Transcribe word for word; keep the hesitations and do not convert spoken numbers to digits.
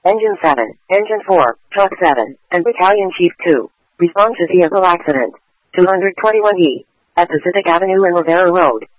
Engine seven, Engine four, Truck seven, and Battalion Chief two. Respond to vehicle accident. two twenty-one E. At Pacific Avenue and Rivera Road.